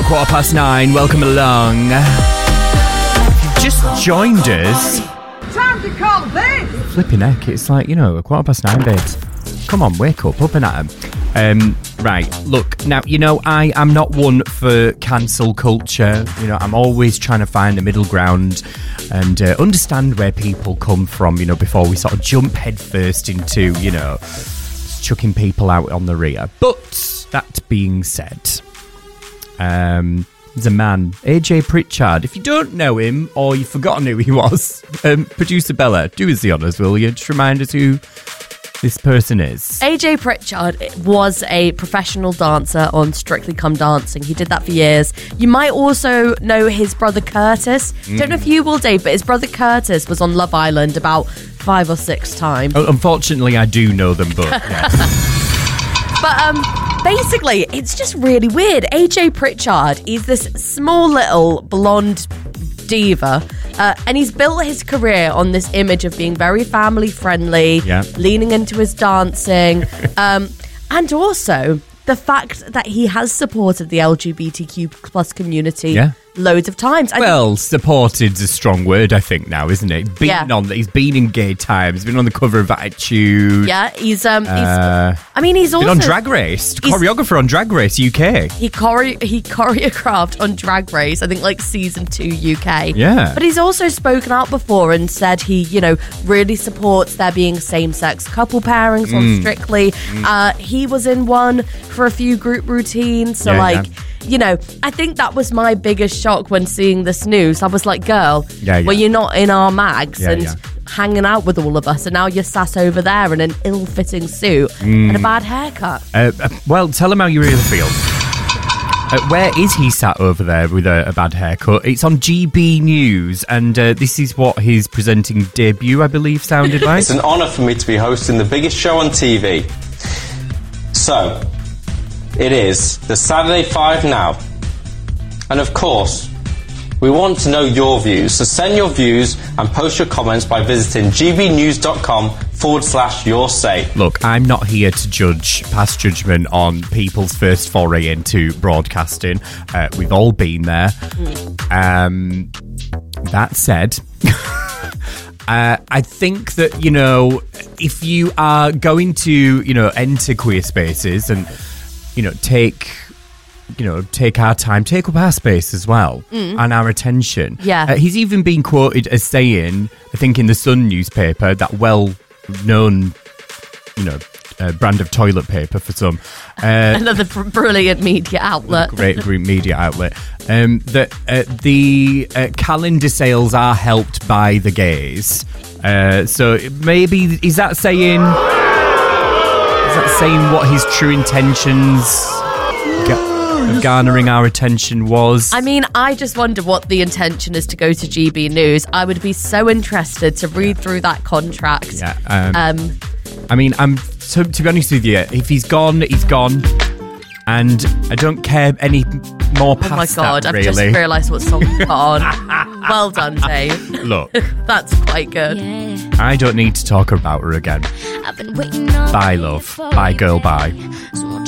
9:15. Welcome along. If you've just joined us. Time to call this. Flipping heck, it's like, 9:15, babes. Come on, wake up and at 'em. Right, look, now, I am not one for cancel culture. I'm always trying to find a middle ground and understand where people come from, before we sort of jump headfirst into, chucking people out on the rear. But that being said, there's a man, AJ Pritchard. If you don't know him or you've forgotten who he was, producer Bella, do us the honours, will you? Just remind us who this person is. AJ Pritchard was a professional dancer on Strictly Come Dancing. He did that for years. You might also know his brother Curtis. Don't know if you will, Dave, but his brother Curtis was on Love Island about 5 or 6 times. Oh, unfortunately, I do know them both. Yes. But basically, it's just really weird. AJ Pritchard is this small little blonde diva, and he's built his career on this image of being very family friendly, leaning into his dancing, and also the fact that he has supported the LGBTQ plus community loads of times. Supported's a strong word, I think, now, isn't it? He's been in Gay Times, been on the cover of Attitude. Yeah, he's been also on Drag Race, choreographer on Drag Race UK. He choreographed on Drag Race, I think, like season 2 UK. Yeah. But he's also spoken out before and said he, really supports there being same-sex couple pairings on Strictly. He was in one for a few group routines, so I think that was my biggest shock when seeing this news. I was like, girl, well, you're not in our mags and hanging out with all of us, and now you're sat over there in an ill-fitting suit and a bad haircut. Tell him how you really feel. Where is he sat over there with a bad haircut? It's on GB News, and this is what his presenting debut, I believe, sounded like. It's an honour for me to be hosting the biggest show on TV. So, it is the Saturday 5 Now. And of course, we want to know your views. So send your views and post your comments by visiting gbnews.com/your say. Look, I'm not here to pass judgment on people's first foray into broadcasting. We've all been there. That said, I think that, if you are going to, enter queer spaces and, take our time, take up our space as well, and our attention. Yeah. He's even been quoted as saying, I think in the Sun newspaper, that well-known, brand of toilet paper for some. Another brilliant media outlet. Great media outlet. That the calendar sales are helped by the gays. So maybe, is that saying what his true intentions of garnering our attention was? I mean, I just wonder what the intention is to go to GB News. I would be so interested to read through that contract. Yeah. I mean, to be honest with you, if he's gone, he's gone. And I don't care any more past that, Oh my God, really. I've just realised what song you put on. Well done, Dave. Look. That's quite good. I don't need to talk about her again. Bye, love. Bye, girl, bye.